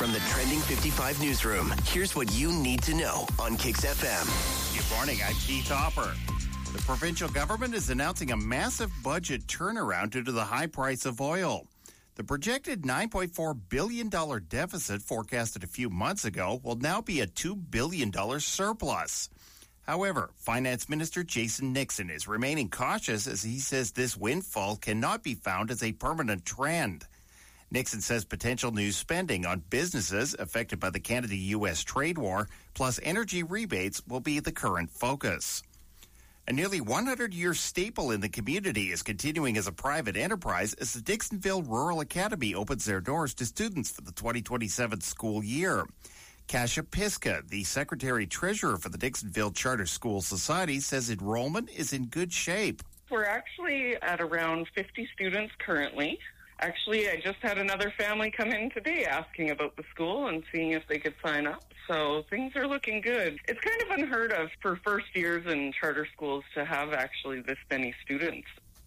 From the Trending 55 newsroom, here's what you need to know on Kicks FM. Good morning, I'm Keith Hopper. The provincial government is announcing a massive budget turnaround due to the high price of oil. The projected $9.4 billion deficit forecasted a few months ago will now be a $2 billion surplus. However, Finance Minister Jason Nixon is remaining cautious as he says this windfall cannot be found as a permanent trend. Nixon says potential new spending on businesses affected by the Canada-U.S. trade war, plus energy rebates, will be the current focus. A nearly 100-year staple in the community is continuing as a private enterprise as the Dixonville Rural Academy opens their doors to students for the 2027 school year. Kasia Piska, the Secretary-Treasurer for the Dixonville Charter School Society, says enrollment is in good shape. We're actually at around 50 students currently. Actually, I just had another family come in today asking about the school and seeing if they could sign up. So things are looking good. It's kind of unheard of for first years in charter schools to have actually this many students.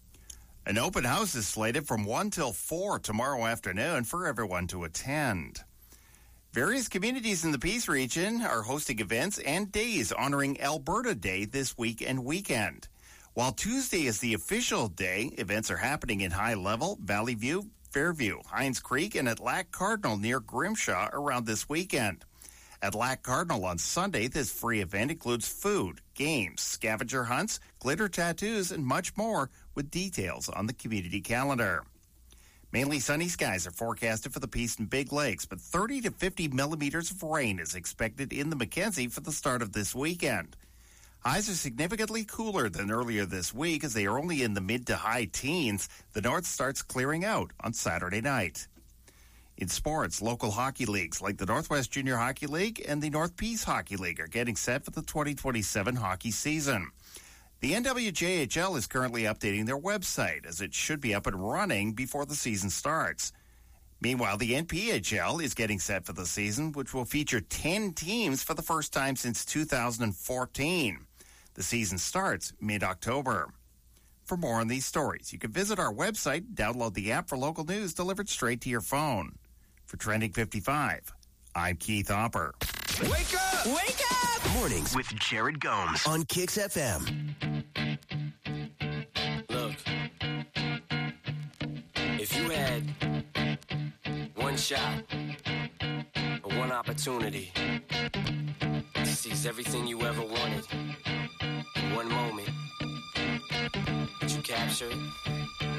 An open house is slated from 1 till 4 tomorrow afternoon for everyone to attend. Various communities in the Peace region are hosting events and days honoring Alberta Day this week and weekend. While Tuesday is the official day, events are happening in High Level, Valley View, Fairview, Hines Creek, and at Lac Cardinal near Grimshaw around this weekend. At Lac Cardinal on Sunday, this free event includes food, games, scavenger hunts, glitter tattoos, and much more, with details on the community calendar. Mainly sunny skies are forecasted for the Peace and Big Lakes, but 30 to 50 millimeters of rain is expected in the Mackenzie for the start of this weekend. Highs are significantly cooler than earlier this week as they are only in the mid to high teens. The north starts clearing out on Saturday night. In sports, local hockey leagues like the Northwest Junior Hockey League and the North Peace Hockey League are getting set for the 2027 hockey season. The NWJHL is currently updating their website as it should be up and running before the season starts. Meanwhile, the NPHL is getting set for the season, which will feature 10 teams for the first time since 2014. The season starts mid-October. For more on these stories, you can visit our website, download the app for local news delivered straight to your phone. For Trending 55, I'm Keith Hopper. Wake up! Wake up! Mornings with Jared Gomes on Kicks FM. Look, if you had one shot or one opportunity to seize everything you ever wanted in one moment, would you capture it?